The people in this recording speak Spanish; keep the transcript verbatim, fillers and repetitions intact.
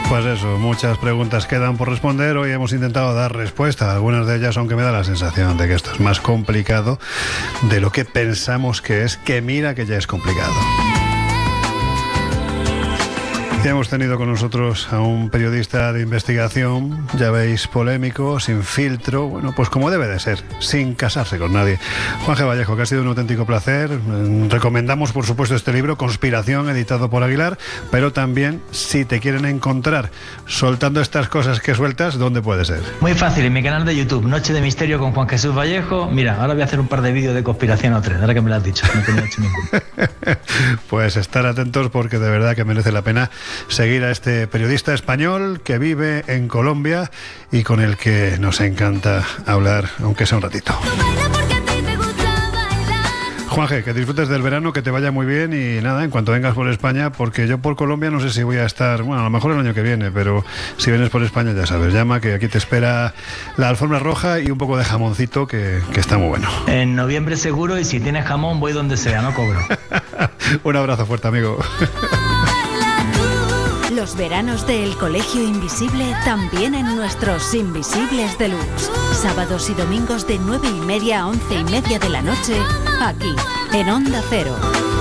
Pues eso, muchas preguntas quedan por responder. Hoy hemos intentado dar respuesta a algunas de ellas, aunque me da la sensación de que esto es más complicado de lo que pensamos que es, que mira que ya es complicado. Ya hemos tenido con nosotros a un periodista de investigación, ya veis, polémico, sin filtro, bueno, pues como debe de ser, sin casarse con nadie. Juan G. Vallejo, que ha sido un auténtico placer. Recomendamos, por supuesto, este libro, Conspiración, editado por Aguilar, pero también, si te quieren encontrar soltando estas cosas que sueltas, ¿dónde puede ser? Muy fácil, en mi canal de YouTube, Noche de Misterio con Juan Jesús Vallejo. Mira, ahora voy a hacer un par de vídeos de conspiración o tres, ahora que me lo has dicho, no tenía hecho ninguno. Pues estar atentos, porque de verdad que merece la pena seguir a este periodista español que vive en Colombia y con el que nos encanta hablar, aunque sea un ratito. Juanje, que disfrutes del verano, que te vaya muy bien y nada, en cuanto vengas por España, porque yo por Colombia no sé si voy a estar, bueno, a lo mejor el año que viene, pero si vienes por España ya sabes, llama, que aquí te espera la alfombra roja y un poco de jamoncito que, que está muy bueno. En noviembre seguro, y si tienes jamón voy donde sea, no cobro. Un abrazo fuerte, amigo. Los veranos del Colegio Invisible también en nuestros Invisibles Deluxe. Sábados y domingos de nueve y media a once y media de la noche, aquí, en Onda Cero.